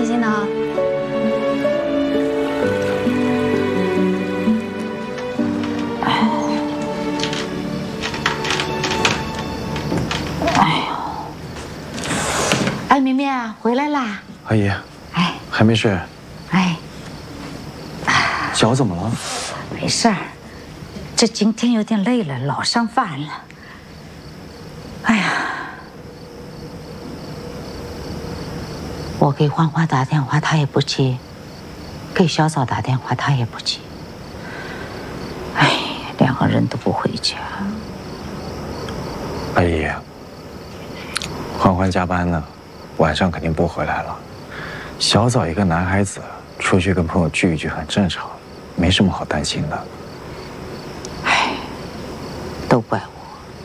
开心的啊。 哎，绵绵回来啦！ 阿姨， 哎， 还没睡？ 哎， 脚怎么了？ 没事儿，这今天有点累了，老上饭了。哎呀，我给欢欢打电话，他也不接；给小枣打电话，他也不接。哎，两个人都不回家。 阿姨，欢欢加班呢。 晚上肯定不回来了。小枣一个男孩子，出去跟朋友聚一聚很正常，没什么好担心的。 唉，都怪我。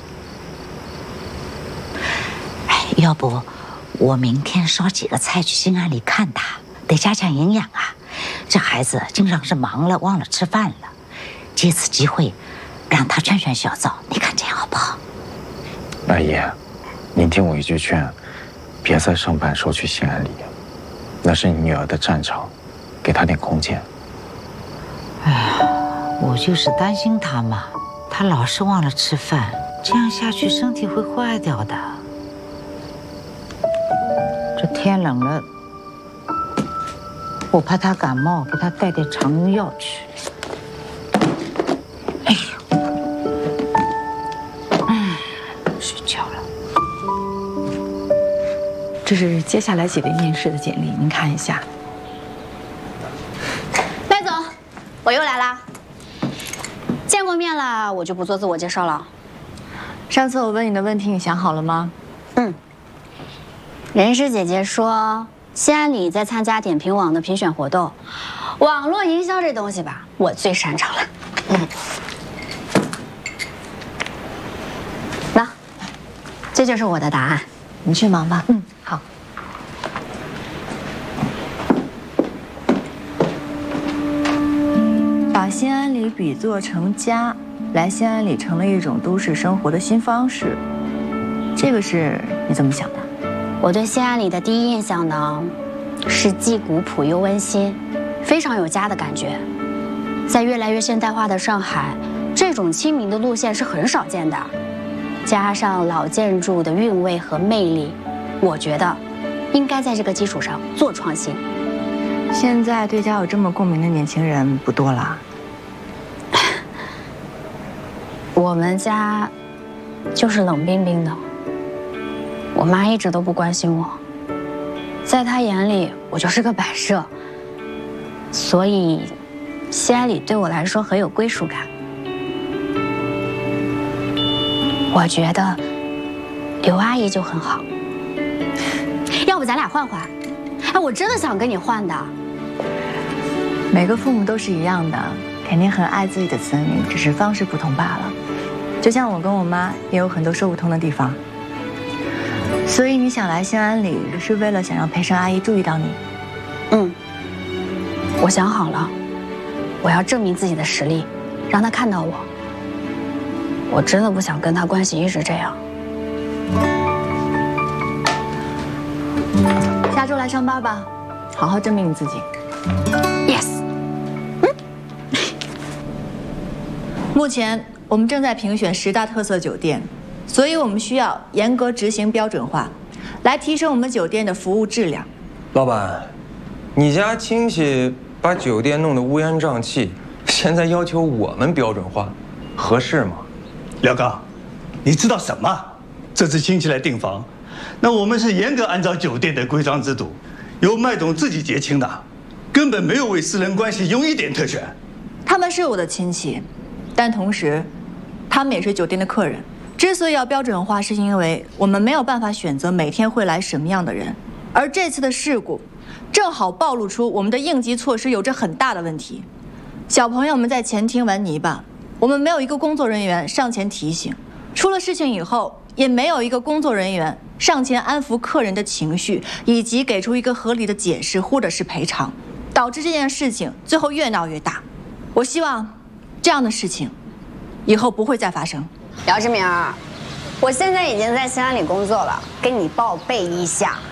哎，要不我明天烧几个菜去新安里看他，得加强营养啊。这孩子经常是忙了忘了吃饭了，借此机会让他劝劝小枣，你看这样好不好？ 阿姨，您听我一句劝。 别再上班时候去新安里，那是你女儿的战场，给她点空间。 哎呀，我就是担心她嘛，她老是忘了吃饭，这样下去身体会坏掉的。这天冷了，我怕她感冒，给她带点常用药去。哎呦，睡觉了。 这是接下来几位面试的简历，您看一下。 赖总，我又来啦。见过面了，我就不做自我介绍了。 上次我问你的问题，你想好了吗？ 人事姐姐说，西安里在参加点评网的评选活动，网络营销这东西吧，我最擅长了。那，这就是我的答案。 你去忙吧。好。把新安里比作成家，来新安里成了一种都市生活的新方式。这个是你怎么想的？ 我对新安里的第一印象呢，是既古朴又温馨，非常有家的感觉。在越来越现代化的上海，这种亲民的路线是很少见的。加上老建筑的韵味和魅力，我觉得应该在这个基础上做创新。 现在对家有这么共鸣的年轻人不多了。 我们家就是冷冰冰的，我妈一直都不关心我，在她眼里我就是个摆设，所以西安里对我来说很有归属感。我觉得刘阿姨就很好，要不咱俩换换？哎，我真的想跟你换的。 每个父母都是一样的，肯定很爱自己的子女，只是方式不同罢了。就像我跟我妈也有很多说不通的地方。所以你想来新安里，是为了想让培生阿姨注意到你？ 我想好了，我要证明自己的实力，让她看到我。我真的不想跟她关系一直这样。 下周来上班吧，好好证明你自己。 Yes。 目前我们正在评选10大特色酒店，所以我们需要严格执行标准化，来提升我们酒店的服务质量。 老板，你家亲戚把酒店弄得乌烟瘴气，现在要求我们标准化，合适吗？ 廖刚，你知道什么？这次亲戚来订房，那我们是严格按照酒店的规章制度，由麦总自己结清的，根本没有为私人关系用一点特权。 他们是我的亲戚，但同时，他们也是酒店的客人。之所以要标准化，是因为我们没有办法选择每天会来什么样的人，而这次的事故，正好暴露出我们的应急措施有着很大的问题。小朋友们在前厅玩泥巴，我们没有一个工作人员上前提醒，出了事情以后，也没有一个工作人员上前安抚客人的情绪，以及给出一个合理的解释或者是赔偿，导致这件事情最后越闹越大。我希望这样的事情以后不会再发生。 姚志明，我现在已经在新安里工作了，跟你报备一下，